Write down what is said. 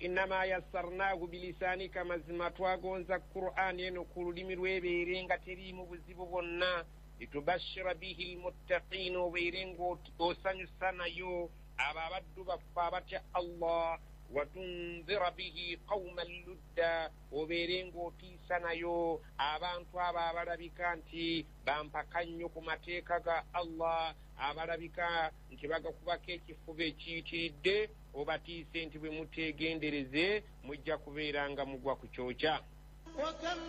innama yassarnahu bilisanika mazima twagonza Qur'ani eno ku lulimi lw'ebeere nga teriimu buzibu bwonna litubashira bihi almuttaqin obeere ng'osanyusa nayo abo abaddu baffe abatya Allah watunzira bihi qauman ludda obeere ng'otiisa nayo abantu abo abalabika nti bampaka nnyo ku mateeka ga Allah abalabika nti bagakubako ekifuba ekiyitiridde obatiise nti bwe muteegendereze mujja kubeera nga mugwa ku kyokya.